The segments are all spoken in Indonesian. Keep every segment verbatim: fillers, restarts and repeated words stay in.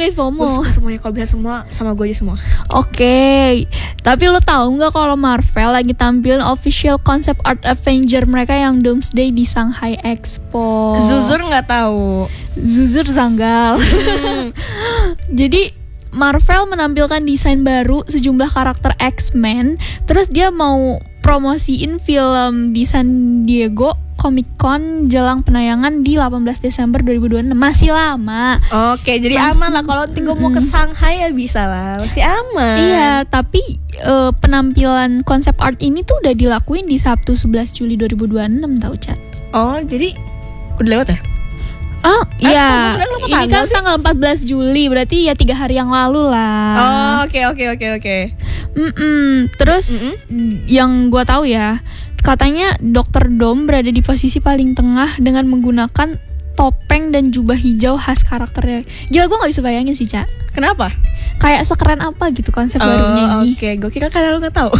guys, FOMO. Gue suka semuanya, kalau bisa semua sama gue aja semua. Oke, okay. Tapi lo tahu nggak kalau Marvel lagi tampilin official concept art Avenger mereka yang Doomsday di Shanghai Expo? Zuzur nggak tahu. Zuzur Zanggal. Hmm. Jadi Marvel menampilkan desain baru sejumlah karakter X-Men. Terus dia mau promosiin film di San Diego Comic Con jelang penayangan di delapan belas Desember dua ribu dua puluh enam. Masih lama. Oke, jadi Masih, aman lah. Kalau nanti gue mau ke Shanghai ya bisa lah. Masih aman. Iya, tapi uh, penampilan konsep art ini tuh udah dilakuin di Sabtu sebelas Juli dua ribu dua puluh enam tau, Cat. Oh, jadi udah lewat ya? Oh iya, eh, ini kan tanggal empat belas Juli, berarti ya tiga hari yang lalu lah. Oh oke okay, oke okay, oke okay, oke. Okay. Terus Mm-mm. yang gue tahu ya, katanya dokter Doom berada di posisi paling tengah dengan menggunakan topeng dan jubah hijau khas karakternya. Gila, gue nggak bisa bayangin sih, Ca. Kenapa? Kayak sekeren apa gitu konsep oh, barunya ini. Oke, okay. Gue kira karena lu nggak tahu.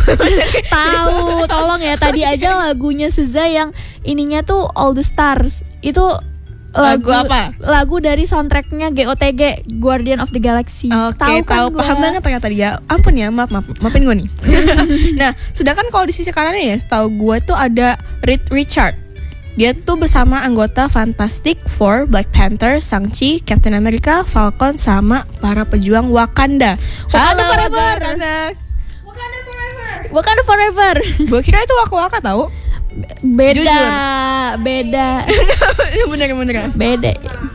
Tahu, tolong ya. Tadi aja lagunya Seza yang ininya tuh All the Stars itu. Lagu, lagu apa? Lagu dari soundtracknya G O T G, Guardian of the Galaxy. Oke, okay, tahu, kan paham banget ternyata dia. Ampun ya, maaf maaf, maafin gue nih. Nah, sedangkan kalau di sisi kanannya ya, setahu gue tuh ada Reed Richard. Dia tuh bersama anggota Fantastic Four, Black Panther, Shang-Chi, Captain America, Falcon, sama para pejuang Wakanda. Wakanda Halo, forever. Wakanda. Wakanda forever. Wakanda forever. Gue kira itu waka-waka tahu. Beda, Jujur. beda. Bener-bener. Beda.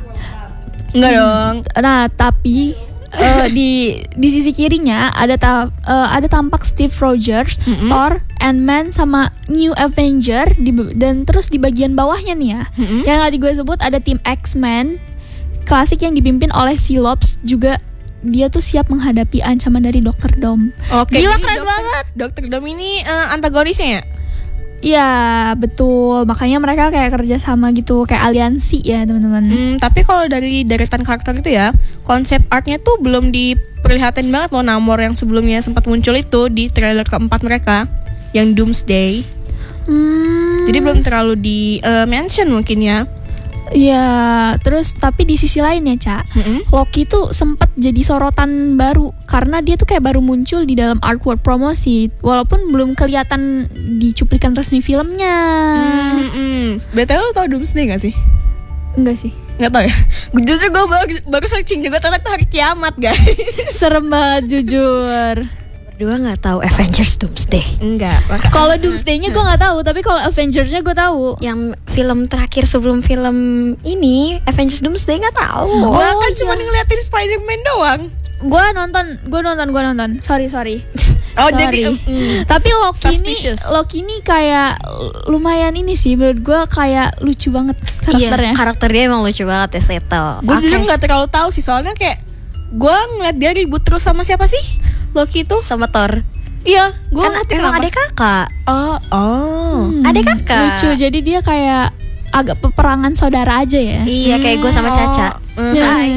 Enggak dong. Nah, tapi uh, di di sisi kirinya ada ta, uh, ada tampak Steve Rogers, mm-hmm. Thor, Ant-Man sama New Avenger di, dan terus di bagian bawahnya nih ya. Mm-hmm. Yang tadi gue sebut ada tim X-Men klasik yang dipimpin oleh Cyclops juga. Dia tuh siap menghadapi ancaman dari dokter Doom. Oke, gila, dokter, keren banget. dokter Doom ini uh, antagonisnya ya? Iya, betul. Makanya mereka kayak kerja sama gitu, kayak aliansi ya, teman-teman. Hmm, tapi kalau dari deretan karakter itu ya, konsep artnya tuh belum diperlihatin banget loh. Namor yang sebelumnya sempat muncul itu di trailer keempat mereka, yang Doomsday. Hmm. Jadi belum terlalu di uh, mention mungkin ya. Iya, terus tapi di sisi lain ya, Ca, mm-hmm. Loki tuh sempat jadi sorotan baru karena dia tuh kayak baru muncul di dalam artwork promosi, walaupun belum kelihatan di cuplikan resmi filmnya. Mm-hmm. B T W lo tau Doomsday gak sih? Enggak sih. Nggak tau ya. Jujur gue baru, baru searching juga ternyata hari kiamat guys. Serem banget jujur. Berdua nggak tahu Avengers Doomsday. Enggak. Kalau Doomsday-nya gue nggak tahu, tapi kalau Avengers-nya gue tahu. Yang film terakhir sebelum film ini Avengers Doomsday nggak tahu. Oh, gue kan iya. cuma ngeliatin Spider-Man doang. Gue nonton, gue nonton, gue nonton. Sorry, sorry. Oh sorry. jadi. Mm, tapi Loki ini, suspicious. Loki ini kayak lumayan ini sih menurut gue, kayak lucu banget karakternya. Iya, karakter dia emang lucu banget ya Seto. Gue jujur nggak terlalu tahu sih, soalnya kayak gue ngeliat dia ribut terus sama siapa sih? Loki itu sama Thor. Iya, gue kan ngerti emang kenapa. adek kakak. Oh, oh. Hmm, Adek kakak. Lucu, jadi dia kayak agak peperangan saudara aja ya. Iya, kayak gue sama Caca. Oh. Hai.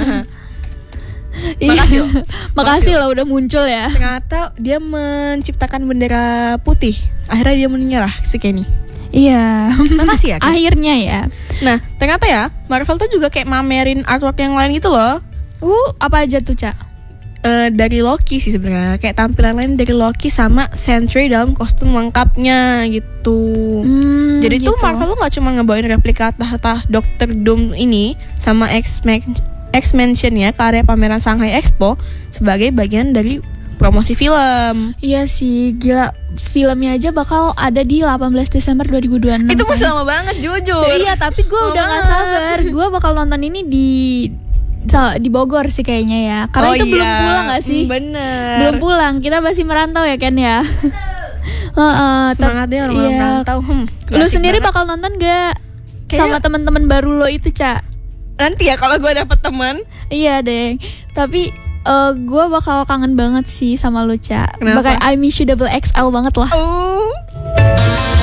Makasih loh. Makasih loh udah muncul ya. Ternyata dia menciptakan bendera putih. Akhirnya dia menyerah si Kenny. Iya. Makasih ya. Ken. Akhirnya ya. Nah, ternyata ya Marvel tuh juga kayak mamerin artwork yang lain gitu loh. Uh, apa aja tuh, Ca? Uh, dari Loki sih sebenarnya, kayak tampilan lain dari Loki sama Sentry dalam kostum lengkapnya gitu. Hmm, Jadi gitu. tuh Marvel tuh nggak cuma ngebawain replika tahta dokter Doom ini sama X-Men X-Mention ya ke area pameran Shanghai Expo sebagai bagian dari promosi film. Iya sih, gila, filmnya aja bakal ada di delapan belas Desember dua ribu dua puluh enam. Itu masih kan? lama banget jujur. Iya, tapi gue udah nggak sabar. Gue bakal nonton ini di di Bogor sih kayaknya ya. Karena oh itu iya. belum pulang gak sih? Bener. Belum pulang, kita masih merantau ya Ken ya. uh, uh, Semangatnya tep- iya. iya. merantau. Hmm, Lu sendiri banget. bakal nonton gak? Kayaknya- Sama teman-teman baru lo itu, Ca? Nanti ya kalau gue dapet teman. Iya deh. Tapi uh, gue bakal kangen banget sih sama lo, Ca. Kenapa? Bakal I miss you double X L banget lah. Oh,